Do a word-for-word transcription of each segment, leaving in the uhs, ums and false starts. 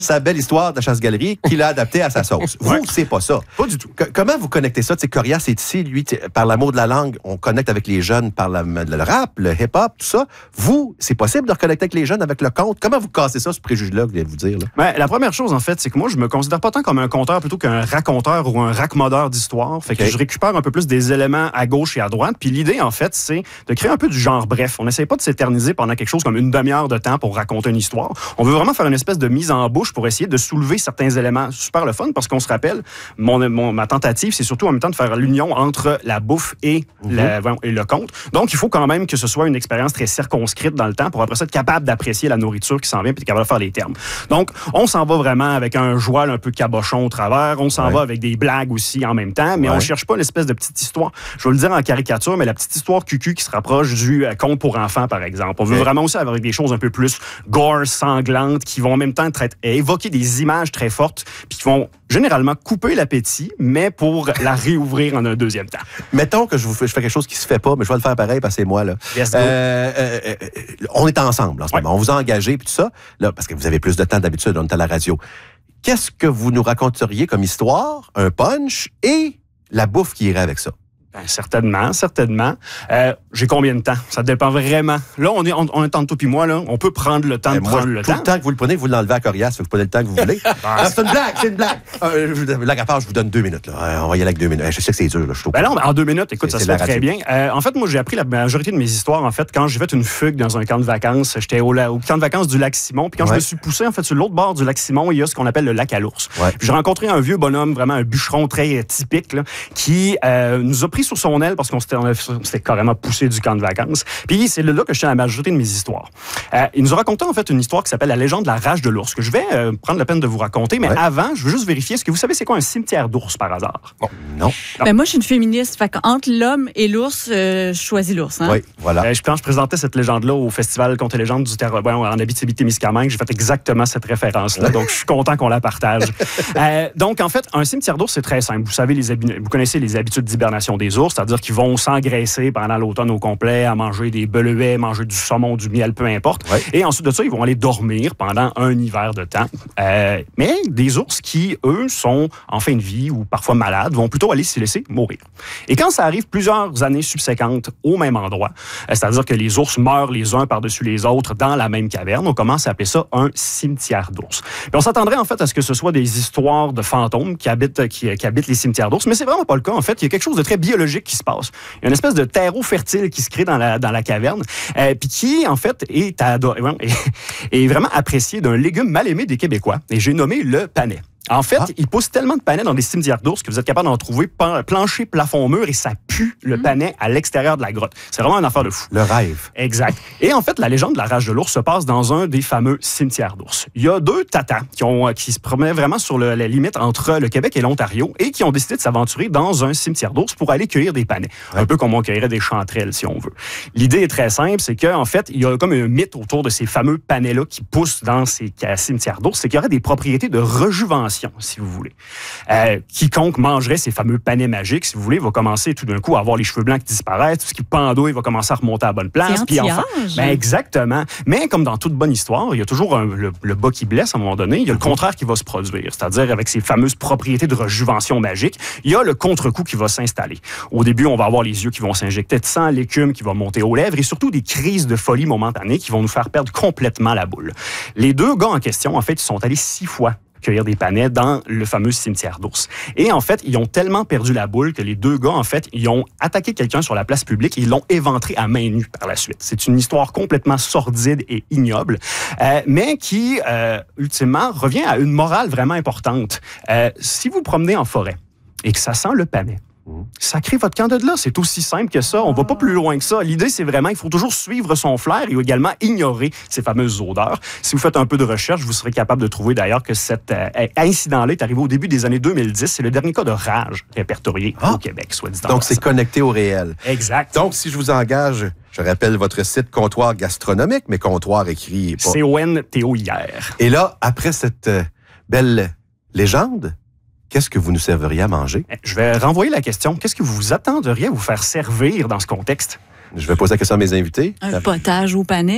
sa belle histoire de la chasse-galerie qu'il a adaptée à sa sauce. Vous, Ouais. c'est pas ça. Pas du tout. Que- comment vous connectez ça? Tu sais, Corias est ici, lui, t- par l'amour de la langue, on connecte avec les jeunes par la- le rap, le hip-hop, tout ça. Vous, c'est possible de reconnecter avec les jeunes avec le conte? Comment vous cassez ça, ce préjugé-là, que je viens de vous dire? Là? Ben, la première chose, en fait, c'est que moi, je me considère pas tant comme un conteur plutôt qu'un raconteur ou un raccommodeur d'histoire. Fait que Okay. je récupère un peu plus des éléments à gauche et à droite. Puis l'idée, en fait, c'est de créer un peu du genre bref. On n'essaie pas de s'éterniser pendant quelque chose comme une demi-heure de temps pour raconter une histoire. On veut vraiment faire une espèce de mise en bouche pour essayer de soulever certains éléments. Super le fun, parce qu'on se rappelle, mon, mon- ma tentative, c'est surtout en même temps de faire l'union entre la bouffe et, Mhm. la- voyons, et le conte. Donc, il faut quand même que ce soit une expérience très circonscrite dans le temps pour après ça être capable d'apprécier la nourriture qui s'en vient puis être capable de faire les termes. Donc, on s'en va vraiment avec un joual un peu cabochon au travers. On s'en Ouais. va avec des blagues aussi en même temps, mais Ouais. on cherche pas l'espèce de petite histoire. Je vais le dire en caricature, mais la petite histoire cucu qui se rapproche du euh, conte pour enfants, par exemple. On veut Ouais. vraiment aussi avoir des choses un peu plus gore, sanglantes, qui vont en même temps être, évoquer des images très fortes, puis qui vont généralement couper l'appétit, mais pour la réouvrir en un deuxième temps. Mettons que je, vous fais, je fais quelque chose qui se fait pas, mais je vais le faire pareil parce que c'est moi. Là. Yes, go. Euh, euh, euh, on est ensemble en ce Ouais. moment. On vous a engagé puis tout ça, là, parce que vous avez plus de temps d'habitude, on est à la radio. Qu'est-ce que vous nous raconteriez comme histoire, un punch et la bouffe qui irait avec ça? Ben, certainement, certainement. Euh, j'ai combien de temps? Ça dépend vraiment. Là, on est, on, on est entre toi et moi, là. On peut prendre le temps Euh, de moi, prendre le tout temps. le temps que vous le prenez, vous l'enlevez à Corias, vous prenez le temps que vous voulez. Ah, c'est une blague, c'est une blague. Euh, je, vous- blague à part, je vous donne deux minutes. Là. Euh, on va y aller avec deux minutes. Je sais que c'est dur, là, je suis au Ben non, ben en deux minutes, écoute, C'est- ça c'est se fait la très radio. bien. Euh, en fait, moi, j'ai appris la majorité de mes histoires, en fait, quand j'ai fait une fugue dans un camp de vacances. J'étais au, la- au camp de vacances du lac Simon. Puis quand je Ouais. me suis poussé, en fait, sur l'autre bord du lac Simon, il y a ce qu'on appelle le lac à l'ours. Ouais. Puis j'ai rencontré un vieux bonhomme, vraiment un bûcheron très euh, typique, là, qui euh, nous a pris sur son aile parce qu'on s'était, on a- on s'était carrément poussé du camp de vacances. Puis c'est là que je tiens la majorité de mes histoires. Euh, il nous a raconté, en fait, une histoire qui s'appelle La légende de la rage de l'ours, que je vais euh, prendre la peine de vous raconter. Mais Ouais. avant, je veux juste vérifier, est-ce que vous savez c'est quoi un cimetière d'ours, par hasard? Non. Ben moi, je suis une féministe. Fait qu'entre l'homme et l'ours, euh, je choisis l'ours. Hein? Oui, voilà. Euh, je pense que je présentais cette légende-là au Festival Contes et légendes du terroir en Abitibi-Témiscamingue. J'ai fait exactement cette référence-là. Donc, je suis content qu'on la partage. Euh, donc, en fait, un cimetière d'ours, c'est très simple. Vous savez, les habi- vous connaissez les habitudes d'hibernation des ours, c'est-à-dire qu'ils vont s'engraisser pendant l'automne au complet, à manger des belevets, manger du saumon, du miel, peu importe. Ouais. Et ensuite de ça, ils vont aller dormir pendant un hiver de temps. Euh, mais des ours qui, eux, sont en fin de vie ou parfois malades, vont plutôt aller s'y laisser mourir. Et quand ça arrive plusieurs années subséquentes au même endroit, euh, c'est-à-dire que les ours meurent les uns par-dessus les autres dans la même caverne, on commence à appeler ça un cimetière d'ours. Puis on s'attendrait en fait à ce que ce soit des histoires de fantômes qui habitent, qui, qui habitent les cimetières d'ours, mais c'est vraiment pas le cas. En fait, il y a quelque chose de très biologique qui se passe. Il y a une espèce de terreau fertile qui se crée dans la, dans la caverne, euh, puis qui, en fait, est, ado- est, est vraiment apprécié d'un légume mal aimé des Québécois. Et j'ai nommé le panais. En fait, Ah. il pousse tellement de panais dans des cimetières d'ours que vous êtes capable d'en trouver pan- plancher, plafond, mur, et ça pue le panais à l'extérieur de la grotte. C'est vraiment une affaire de fou. Le rêve. Exact. Et en fait, la légende de la rage de l'ours se passe dans un des fameux cimetières d'ours. Il y a deux tatas qui, ont, qui se promenaient vraiment sur le- la limite entre le Québec et l'Ontario et qui ont décidé de s'aventurer dans un cimetière d'ours pour aller cueillir des panais. Un peu comme on cueillerait des chanterelles, si on veut. L'idée est très simple, c'est qu'en fait, il y a comme un mythe autour de ces fameux panais-là qui poussent dans ces ca- cimetières d'ours, c'est qu'il y aurait des propriétés de rejuvenation, si vous voulez. Euh, quiconque mangerait ces fameux panais magiques, si vous voulez, va commencer tout d'un coup à avoir les cheveux blancs qui disparaissent, tout ce qui pendouille va commencer à remonter à la bonne place. C'est puis enfin- anti-âge. ben, exactement. Mais comme dans toute bonne histoire, il y a toujours un- le, le bas qui blesse à un moment donné. Il y a le contraire qui va se produire. C'est-à-dire, avec ces fameuses propriétés de rejuvenation magique, il y a le contre-coup qui va s'installer. Au début, on va avoir les yeux qui vont s'injecter de sang, l'écume qui va monter aux lèvres et surtout des crises de folie momentanées qui vont nous faire perdre complètement la boule. Les deux gars en question, en fait, ils sont allés six fois cueillir des panais dans le fameux cimetière d'ours. Et en fait, ils ont tellement perdu la boule que les deux gars, en fait, ils ont attaqué quelqu'un sur la place publique et ils l'ont éventré à main nue par la suite. C'est une histoire complètement sordide et ignoble, euh, mais qui, euh, ultimement, revient à une morale vraiment importante. Euh, si vous promenez en forêt et que ça sent le panais, sacrez votre camp de là. C'est aussi simple que ça. On va pas plus loin que ça. L'idée, c'est vraiment qu'il faut toujours suivre son flair et également ignorer ces fameuses odeurs. Si vous faites un peu de recherche, vous serez capable de trouver d'ailleurs que cet euh, incident-là est arrivé au début des années deux mille dix. C'est le dernier cas de rage répertorié Ah. au Québec, soit dit en Donc, c'est passant. connecté au réel. Exact. Donc, si je vous engage, je rappelle votre site Comptoir gastronomique, mais comptoir écrit pas. C O N T O I R. Et là, après cette euh, belle légende, qu'est-ce que vous nous serveriez à manger? Je vais renvoyer la question. Qu'est-ce que vous vous attendriez à vous faire servir dans ce contexte? Je vais poser la question à mes invités. Un potage au panais.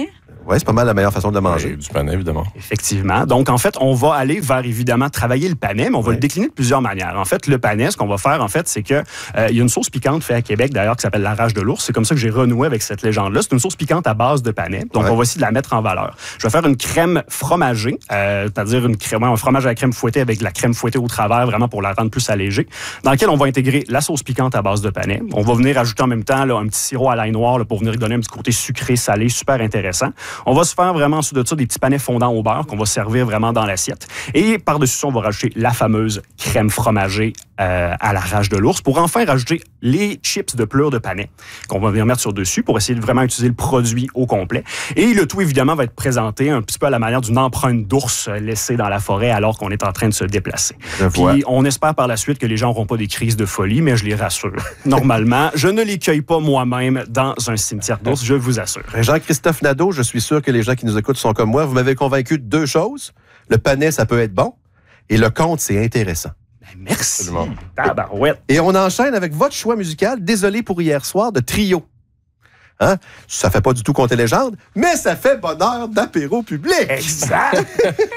Oui, c'est pas mal la meilleure façon de le manger. Oui, du panais, évidemment. Effectivement. Donc, en fait, on va aller vers, évidemment, travailler le panais, mais on va oui. le décliner de plusieurs manières. En fait, le panais, ce qu'on va faire, en fait, c'est que euh, il y a une sauce piquante faite à Québec, d'ailleurs, qui s'appelle la rage de l'ours. C'est comme ça que j'ai renoué avec cette légende-là. C'est une sauce piquante à base de panais. Donc, ouais. on va essayer de la mettre en valeur. Je vais faire une crème fromagée, euh, c'est-à-dire une crème, un fromage à la crème fouettée avec de la crème fouettée au travers, vraiment pour la rendre plus allégée, dans laquelle on va intégrer la sauce piquante à base de panais. On va venir ajouter en même temps là, un petit sirop à l'ail noir là, pour venir donner un petit côté sucré, salé, super intéressant. On va se faire vraiment ensuite de ça des petits panais fondants au beurre qu'on va servir vraiment dans l'assiette. Et par-dessus ça, on va rajouter la fameuse crème fromagée euh, à la rage de l'ours pour enfin rajouter les chips de pleure de panais qu'on va venir mettre sur dessus pour essayer de vraiment utiliser le produit au complet. Et le tout, évidemment, va être présenté un petit peu à la manière d'une empreinte d'ours laissée dans la forêt alors qu'on est en train de se déplacer. Puis on espère par la suite que les gens n'auront pas des crises de folie, mais je les rassure. Normalement, je ne les cueille pas moi-même dans un cimetière d'ours, je vous assure. Jean-Christophe Nadeau, je suis sûr que les gens qui nous écoutent sont comme moi. Vous m'avez convaincu de deux choses. Le panais, ça peut être bon. Et le conte, c'est intéressant. Ben merci. Tabarouette. Et on enchaîne avec votre choix musical, Désolé pour hier soir, de Trio. Hein? Ça fait pas du tout conter légende, mais ça fait bonheur d'apéro public. Exact.